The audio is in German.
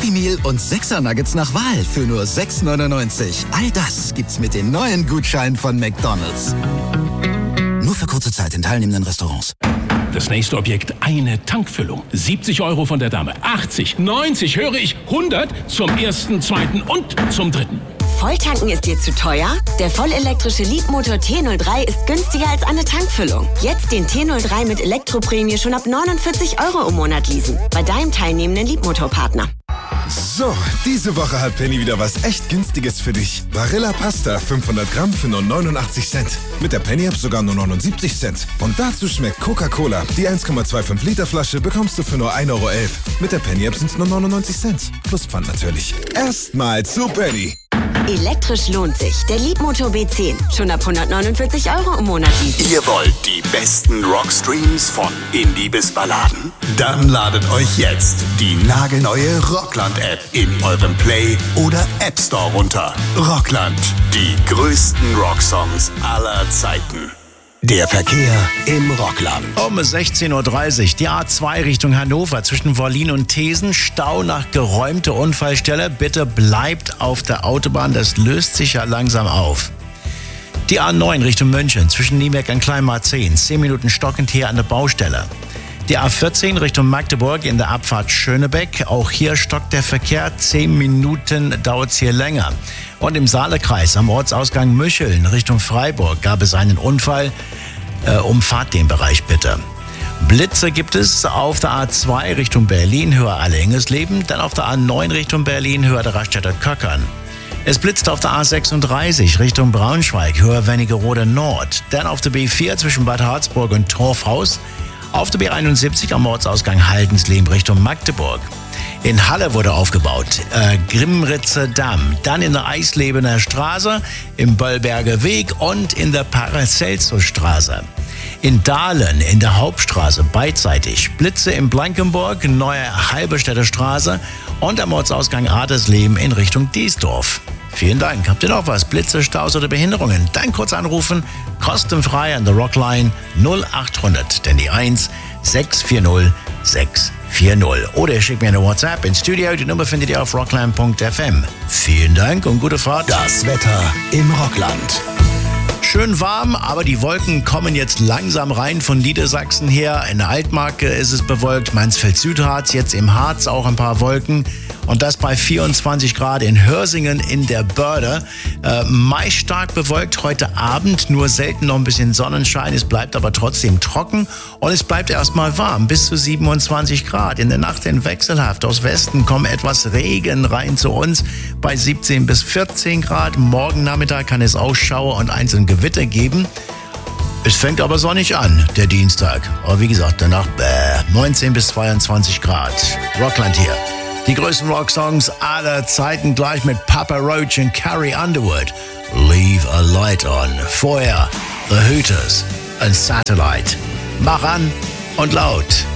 Happy Meal und 6er Nuggets nach Wahl für nur 6,99. All das gibt's mit den neuen Gutscheinen von McDonald's. Nur für kurze Zeit in teilnehmenden Restaurants. Das nächste Objekt, eine Tankfüllung. 70 € von der Dame. 80, 90, höre ich, 100 zum ersten, zweiten und zum dritten. Volltanken ist dir zu teuer? Der vollelektrische Leapmotor T03 ist günstiger als eine Tankfüllung. Jetzt den T03 mit Elektroprämie schon ab 49 € im Monat leasen. Bei deinem teilnehmenden Leapmotor-Partner. So, diese Woche hat Penny wieder was echt Günstiges für dich. Barilla Pasta, 500 Gramm für nur 89 Cent. Mit der Penny-App sogar nur 79 Cent. Und dazu schmeckt Coca-Cola. Die 1,25 Liter Flasche bekommst du für nur 1,11 €. Mit der Penny-App sind es nur 99 Cent. Plus Pfand natürlich. Erstmal zu Penny. Elektrisch lohnt sich. Der Leapmotor B10. Schon ab 149 € im Monat leasen. Ihr wollt die besten Rockstreams von Indie bis Balladen? Dann ladet euch jetzt die nagelneue Rockland-App in eurem Play- oder App Store runter. Rockland, die größten Rocksongs aller Zeiten. Der Verkehr im Rockland. Um 16:30 Uhr, die A2 Richtung Hannover zwischen Wollin und Thesen. Stau nach geräumter Unfallstelle. Bitte bleibt auf der Autobahn, das löst sich ja langsam auf. Die A9 Richtung München zwischen Nieberg und Kleinmarzehn. 10 Minuten stockend hier an der Baustelle. Die A14 Richtung Magdeburg in der Abfahrt Schönebeck. Auch hier stockt der Verkehr. 10 Minuten dauert es hier länger. Und im Saalekreis am Ortsausgang Mücheln Richtung Freiburg gab es einen Unfall. Umfahrt den Bereich bitte. Blitze gibt es auf der A2 Richtung Berlin, Höhe Alle-Ingesleben. Dann auf der A9 Richtung Berlin, Höhe der Raststätter Köckern. Es blitzt auf der A36 Richtung Braunschweig, Höhe Wernigerode Nord. Dann auf der B4 zwischen Bad Harzburg und Torfhaus. Auf der B71 am Ortsausgang Haldensleben Richtung Magdeburg. In Halle wurde aufgebaut, Grimritzer Damm, dann in der Eislebener Straße, im Böllberger Weg und in der Paracelsus-Straße. In Dahlen, in der Hauptstraße, beidseitig, Blitze in Blankenburg, Neue Halberstädter Straße und am Ortsausgang Adersleben in Richtung Diesdorf. Vielen Dank. Habt ihr noch was? Blitze, Staus oder Behinderungen? Dann kurz anrufen, kostenfrei an der Rockline 0800, denn die 1 640 640. Oder ihr schickt mir eine WhatsApp ins Studio. Die Nummer findet ihr auf rockland.fm. Vielen Dank und gute Fahrt. Das Wetter im Rockland. Schön warm, aber die Wolken kommen jetzt langsam rein von Niedersachsen her. In der Altmark ist es bewölkt, Mansfeld-Südharz, jetzt im Harz auch ein paar Wolken. Und das bei 24 Grad in Hörsingen in der Börde. Meist stark bewölkt heute Abend, nur selten noch ein bisschen Sonnenschein. Es bleibt aber trotzdem trocken und es bleibt erstmal warm, bis zu 27 Grad. In der Nacht in wechselhaft. Aus Westen kommt etwas Regen rein zu uns bei 17 bis 14 Grad. Morgen Nachmittag kann es auch Schauer und einzelne Gewitter geben. Es fängt aber sonnig an, der Dienstag. Aber wie gesagt, danach 19 bis 22 Grad. Rockland hier. Die größten Rocksongs aller Zeiten gleich mit Papa Roach und Carrie Underwood. Leave a Light On. Vorher The Hooters und Satellite. Mach an und laut.